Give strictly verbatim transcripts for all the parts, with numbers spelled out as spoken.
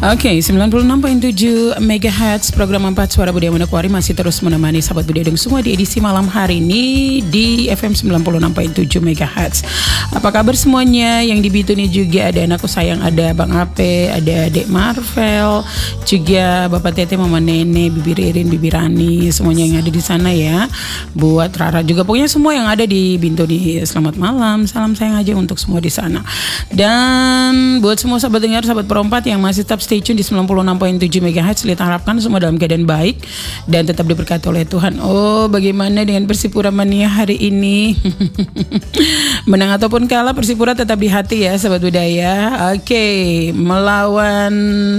Oke, sembilan puluh enam koma tujuh megahertz program empat Suara Budaya Manokwari masih terus menemani sahabat budaya dong semua di edisi malam hari ini di F M sembilan puluh enam koma tujuh megahertz. Apa kabar semuanya? Yang di Bituni juga ada anakku sayang, ada Bang Ape, ada Dek Marvel, juga Bapak Tete, Mama Nene, Bibi Ririn, Bibi Rani, semuanya yang ada di sana ya. Buat Rara juga, pokoknya semua yang ada di Bintuni, selamat malam, salam sayang aja untuk semua di sana. Dan buat semua sahabat dengar, sahabat perempat yang masih tetap stay tune di sembilan puluh enam koma tujuh megahertz, kita harapkan semua dalam keadaan baik dan tetap diberkati oleh Tuhan. Oh, bagaimana dengan Persipura Mania hari ini? Menang ataupun kalah, Persipura tetap di hati ya, sahabat budaya. Oke, melawan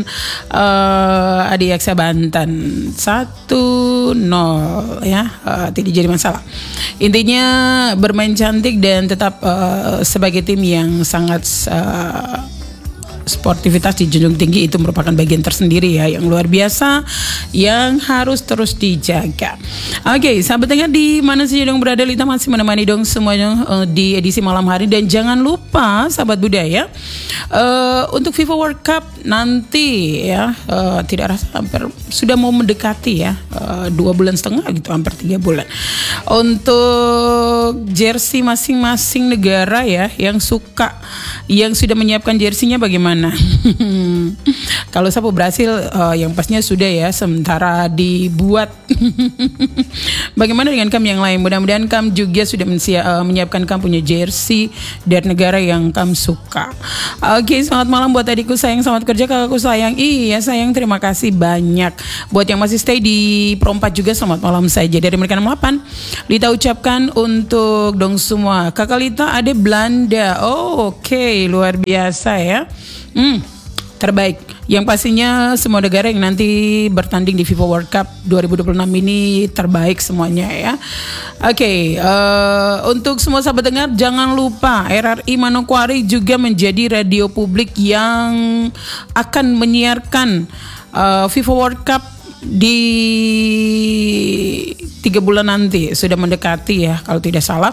uh, Adiaksa Banten satu nol ya, uh, tidak jadi masalah. Intinya bermain cantik dan tetap uh, sebagai tim yang sangat uh, sportivitas dijunjung tinggi, itu merupakan bagian tersendiri ya yang luar biasa yang harus terus dijaga. Oke, okay, sahabat dengar di mana saja dong berada, Lita masih menemani dong semuanya uh, di edisi malam hari. Dan jangan lupa sahabat budaya, uh, untuk FIFA World Cup nanti ya, uh, tidak rasa hampir sudah mau mendekati ya, uh, dua bulan setengah gitu, hampir tiga bulan. Untuk jersey masing-masing negara ya yang suka, yang sudah menyiapkan jersinya bagaimana? Kalau Sapo Brasil uh, yang pastinya sudah ya, sementara dibuat. Bagaimana dengan Kam yang lain? Mudah-mudahan Kam juga sudah mensia, uh, menyiapkan Kam punya jersey dari negara yang Kam suka. Oke, okay, selamat malam buat adikku sayang, selamat kerja kakakku sayang. Iya sayang, terima kasih banyak. Buat yang masih stay di Perompat juga selamat malam saja. Dari Mereka enam puluh delapan, Lita ucapkan untuk dong semua. Kakak Lita ada Belanda. Oh, oke, okay, luar biasa ya. Hmm, terbaik. Yang pastinya semua negara yang nanti bertanding di FIFA World Cup dua ribu dua puluh enam ini terbaik semuanya ya. Oke, okay, uh, untuk semua sahabat dengar, jangan lupa R R I Manokwari juga menjadi radio publik yang akan menyiarkan uh, FIFA World Cup di tiga bulan nanti, sudah mendekati ya kalau tidak salah.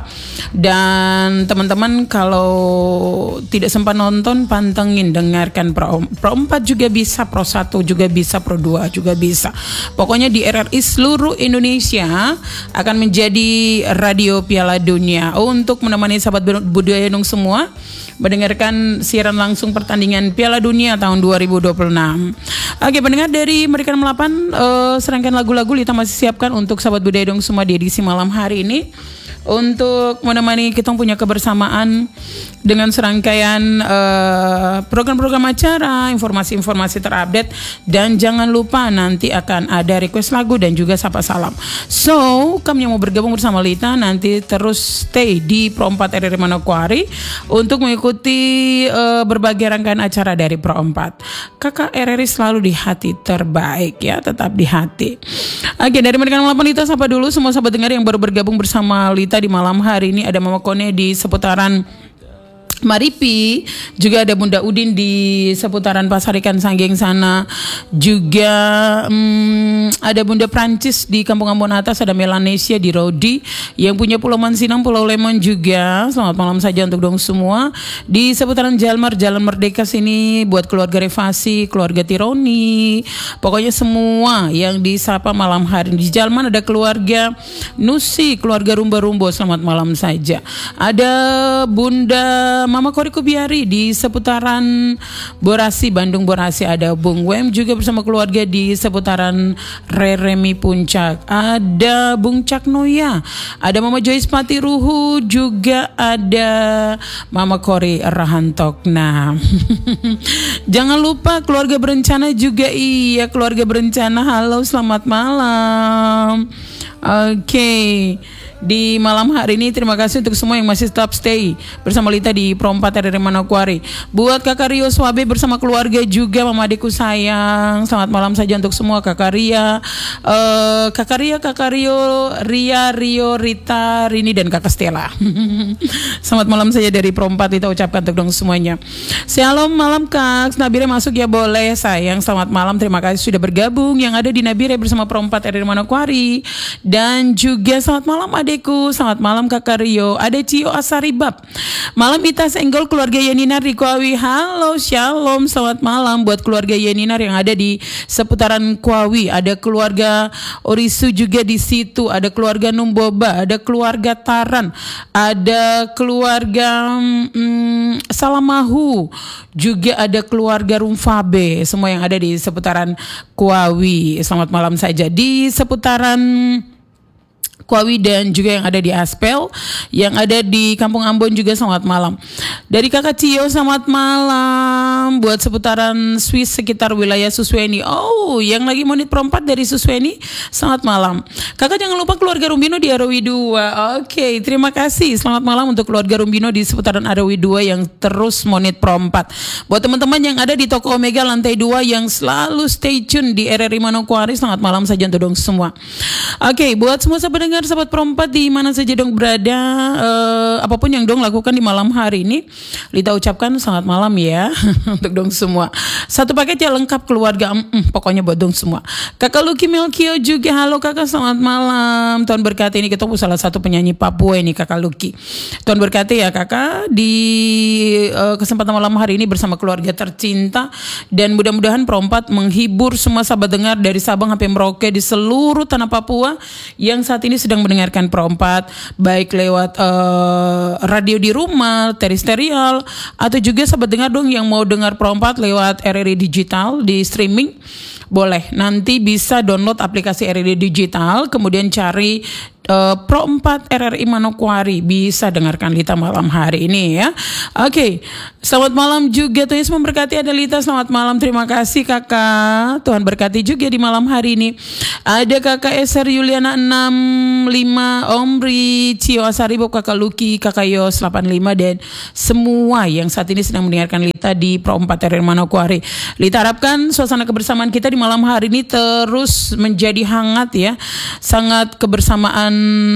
Dan teman-teman kalau tidak sempat nonton, pantengin, dengarkan Pro, Pro empat juga bisa, Pro satu juga bisa, Pro dua juga bisa. Pokoknya di R R I seluruh Indonesia akan menjadi radio Piala Dunia untuk menemani sahabat budaya dong semua mendengarkan siaran langsung pertandingan Piala Dunia tahun dua ribu dua puluh enam. Oke, pendengar dari Mereka enam puluh delapan, uh, serangkaian lagu-lagu Lita masih siapkan untuk sahabat budaya dong semua di edisi malam hari ini untuk menemani kita punya kebersamaan dengan serangkaian uh, program-program acara, informasi-informasi terupdate. Dan jangan lupa nanti akan ada request lagu dan juga sapa salam. So, kamu yang mau bergabung bersama Lita nanti terus stay di Pro empat R R I Manokwari untuk mengikuti uh, berbagai rangkaian acara dari Pro empat. Kakak R R I selalu di hati, terbaik ya, tetap di hati. Oke, dari Mereka enam puluh delapan Lita sapa dulu semua sahabat dengar yang baru bergabung bersama Lita di malam hari ini. Ada Mama Kone di seputaran Maripi, juga ada Bunda Udin di seputaran Pasar Ikan Sanggeng sana, juga hmm, ada Bunda Prancis di Kampung Ambon Atas, ada Melanesia di Rodi yang punya Pulau Mansinang, Pulau Lemon juga. Selamat malam saja untuk dong semua di seputaran Jalmar, Jalan Merdeka sini, buat keluarga Revasi, keluarga Tironi, pokoknya semua yang disapa malam hari di Jalmar. Ada keluarga Nusi, keluarga Rumba-Rumbo, selamat malam saja. Ada Bunda Mama Kori Kubiari di seputaran Borasi, Bandung Borasi. Ada Bung Wem juga bersama keluarga di seputaran Reremi Puncak. Ada Bung Caknoya, ada Mama Joyce Patiruhu, juga ada Mama Kori Rahantok. Nah, jangan lupa keluarga berencana juga. Iya, keluarga berencana, halo selamat malam. Oke, okay. Di malam hari ini terima kasih untuk semua yang masih tetap stay bersama Lita di Pro empat R R I Manokwari. Buat Kakak Rio Swabe bersama keluarga juga, Mama adikku sayang, selamat malam saja untuk semua. Kakak Ria, uh, Kakak Ria, Kakak Rio, Ria, Rio, Rita, Rini dan Kakak Stella. Selamat malam saja dari Pro empat Lita ucapkan untuk dong semuanya. Shalom malam Kak, Nabire masuk ya boleh sayang. Selamat malam, terima kasih sudah bergabung yang ada di Nabire bersama Pro empat R R I Manokwari. Dan juga selamat malam ada adekku, selamat malam Kakak Rio. Ada Cio Asaribab. Malam Ita Senggol, keluarga Yeninar di Kuawi. Halo, shalom, selamat malam buat keluarga Yeninar yang ada di seputaran Kuawi. Ada keluarga Orisu juga di situ. Ada keluarga Numboba, ada keluarga Taran, ada keluarga hmm, Salamahu, juga ada keluarga Rumfabe. Semua yang ada di seputaran Kuawi. Selamat malam saja di seputaran Kuawi dan juga yang ada di Aspel, yang ada di Kampung Ambon juga selamat malam. Dari Kakak Cio selamat malam buat seputaran Swiss sekitar wilayah Susweni. Oh, yang lagi monit perempat dari Susweni selamat malam. Kakak jangan lupa keluarga Rumbino di R O W dua. Oke, terima kasih. Selamat malam untuk keluarga Rumbino di seputaran R O W dua yang terus monit perempat. Buat teman-teman yang ada di toko Omega lantai dua yang selalu stay tune di R R I Manokwari, selamat malam saja untuk dong semua. Oke, buat semua sahabat dengar, sahabat perempat di mana saja dong berada, uh, apapun yang dong lakukan di malam hari ini, Lita ucapkan selamat malam ya untuk dong semua. Satu paket ya lengkap keluarga, mm, pokoknya buat dong semua. Kakak Lucky Melkio juga, halo kakak, selamat malam. Tuhan berkati, ini ketemu salah satu penyanyi Papua ini Kakak Lucky. Tuhan berkati ya kakak di uh, kesempatan malam hari ini bersama keluarga tercinta, dan mudah-mudahan perempat menghibur semua sahabat dengar dari Sabang sampai Merauke di seluruh tanah Papua yang saat ini sedang mendengarkan perempat, baik lewat uh, radio di rumah, terestrial, atau juga sahabat dengar dong yang mau dengar perempat lewat R R I Digital di streaming, boleh nanti bisa download aplikasi R R I Digital, kemudian cari Uh, Pro empat R R I Manokwari, bisa dengarkan Lita malam hari ini ya. Oke, okay. Selamat malam juga, Tuhan Yesus memberkati. Ada Lita, selamat malam, terima kasih kakak. Tuhan berkati juga di malam hari ini. Ada kakak Eser Yuliana enam lima, Omri, Cio Asaribo, kakak Lucky, kakak Yos delapan lima, dan semua yang saat ini sedang mendengarkan Lita di Pro empat R R I Manokwari. Lita harapkan suasana kebersamaan kita di malam hari ini terus menjadi hangat ya, sangat kebersamaan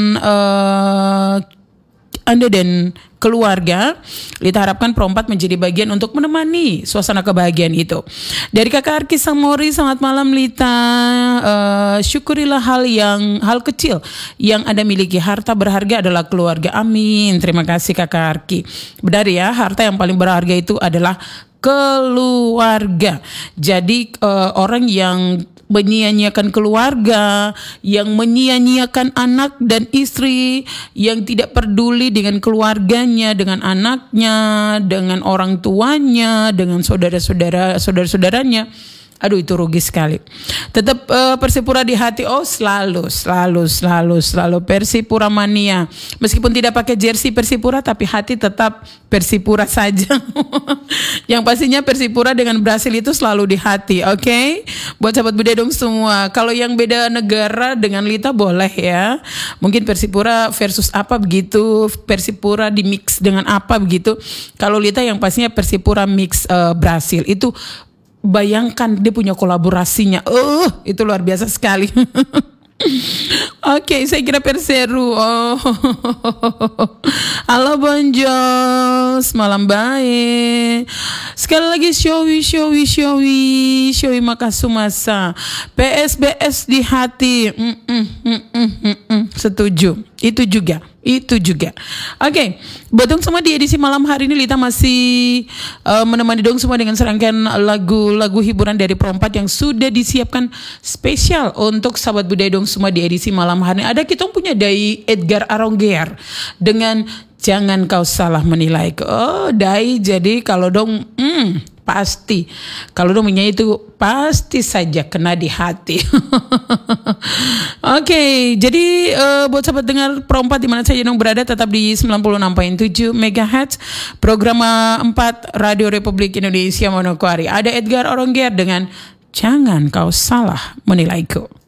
Uh, Anda dan keluarga. Lita harapkan perempat menjadi bagian untuk menemani suasana kebahagiaan itu. Dari kakak Arki Samori, selamat malam Lita. Uh, syukurilah hal yang hal kecil yang Anda miliki. Harta berharga adalah keluarga. Amin. Terima kasih kakak Arki. Benar ya, harta yang paling berharga itu adalah keluarga. Jadi uh, orang yang menyia-nyiakan keluarga, yang menyia-nyiakan anak dan istri, yang tidak peduli dengan keluarganya, dengan anaknya, dengan orang tuanya, dengan saudara-saudara, saudara-saudaranya, aduh itu rugi sekali. Tetap uh, Persipura di hati. Oh selalu, selalu, selalu, selalu Persipura mania. Meskipun tidak pakai jersey Persipura, tapi hati tetap Persipura saja. Yang pastinya Persipura dengan Brasil itu selalu di hati. Oke, okay? Buat sahabat Budedong semua, kalau yang beda negara dengan Lita boleh ya. Mungkin Persipura versus apa begitu, Persipura di mix dengan apa begitu. Kalau Lita yang pastinya Persipura mix uh, Brasil itu. Bayangkan dia punya kolaborasinya, uh, itu luar biasa sekali. Oke, okay, saya kira Perseru. Oh, halo Bonjos, malam baik. Sekali lagi Showi, Showi, Showi, Showi Makasumasa. P S B S di hati. Mm, mm, mm, mm, mm, mm. Setuju. Itu juga. Itu juga. Oke, okay. Buat dong semua di edisi malam hari ini Lita masih uh, menemani dong semua dengan serangkaian lagu-lagu hiburan dari perempat yang sudah disiapkan spesial untuk sahabat budaya dong semua di edisi malam hari ini. Ada kita punya dari Edgar Aronggear dengan Jangan Kau Salah Menilai. Oh, Dai, jadi kalau dong hmm, pasti kalau dong menyanyi itu pasti saja kena di hati. Oke, okay, jadi uh, buat sahabat dengar perempat di mana saja dong berada, tetap di sembilan puluh enam koma tujuh megahertz program empat Radio Republik Indonesia Manokwari. Ada Edgar Aronggear dengan Jangan Kau Salah Menilaiku.